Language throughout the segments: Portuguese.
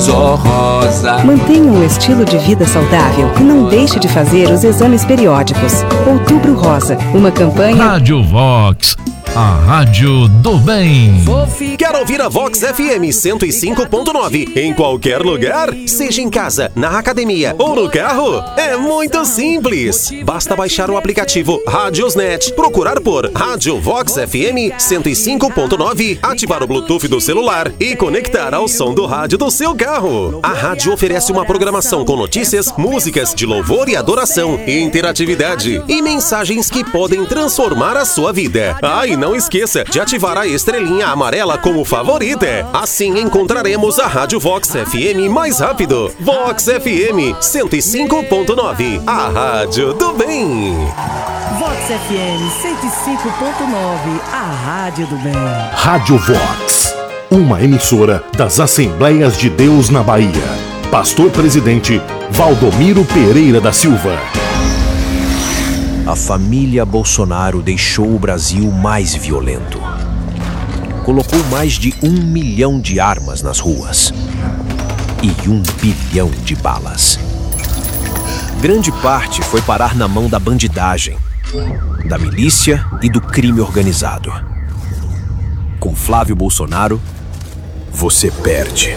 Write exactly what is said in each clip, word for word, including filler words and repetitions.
sou rosa. Mantenha um estilo de vida saudável e não deixe de fazer os exames periódicos. Outubro Rosa, uma campanha... Rádio Vox, a rádio do bem. Quer ouvir a Vox F M cento e cinco ponto nove em qualquer lugar? Seja em casa, na academia ou no carro? É muito simples. Basta baixar o aplicativo Radiosnet, procurar por Rádio Vox F M cento e cinco ponto nove, ativar o Bluetooth do celular e conectar ao som do rádio do seu carro. A rádio oferece uma programação com notícias, músicas de louvor e adoração, interatividade e mensagens que podem transformar a sua vida. Ah, e não esqueça de ativar a estrelinha amarela como favorita. Assim encontraremos a Rádio Vox F M mais rápido. Vox F M cento e cinco ponto nove, a rádio do bem. Vox F M cento e cinco ponto nove, a rádio do bem. Rádio Vox, uma emissora das Assembleias de Deus na Bahia. Pastor Presidente Valdomiro Pereira da Silva. A família Bolsonaro deixou o Brasil mais violento. Colocou mais de um milhão de armas nas ruas e um bilhão de balas. Grande parte foi parar na mão da bandidagem, da milícia e do crime organizado. Com Flávio Bolsonaro, você perde.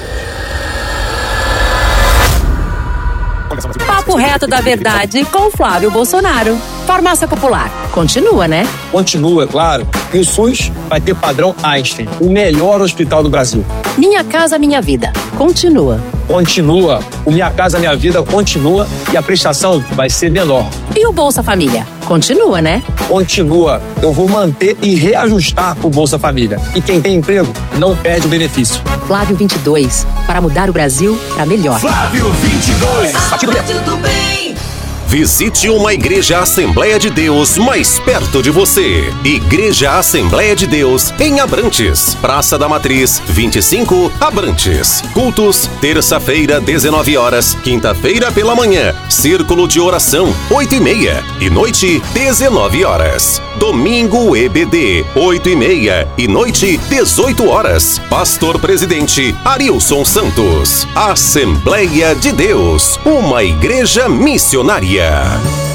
Papo reto da verdade com Flávio Bolsonaro. Farmácia Popular. Continua, né? Continua, claro. E o SUS vai ter padrão Einstein, o melhor hospital do Brasil. Minha Casa Minha Vida. Continua. Continua. O Minha Casa Minha Vida continua e a prestação vai ser menor. E o Bolsa Família? Continua, né? Continua. Eu vou manter e reajustar o Bolsa Família. E quem tem emprego não perde o benefício. Flávio vinte e dois. Para mudar o Brasil para melhor. Flávio vinte e dois. A rádio do bem. Visite uma Igreja Assembleia de Deus mais perto de você. Igreja Assembleia de Deus em Abrantes, Praça da Matriz, vinte e cinco, Abrantes. Cultos, terça-feira, dezenove horas, quinta-feira pela manhã, círculo de oração, oito e meia, e noite, dezenove horas. Domingo E B D, oito e meia, e noite, dezoito horas. Pastor Presidente Arilson Santos. Assembleia de Deus, uma igreja missionária.